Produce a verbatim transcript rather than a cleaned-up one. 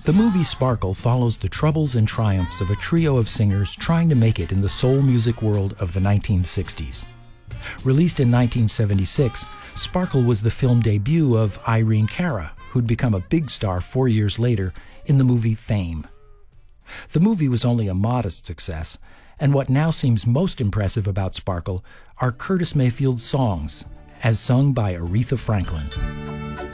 The movie Sparkle follows the troubles and triumphs of a trio of singers trying to make it in the soul music world of the nineteen sixties. Released in nineteen seventy-six, Sparkle was the film debut of Irene Cara, who'd become a big star four years later in the movie Fame. The movie was only a modest success, and what now seems most impressive about Sparkle are Curtis Mayfield's songs, as sung by Aretha Franklin.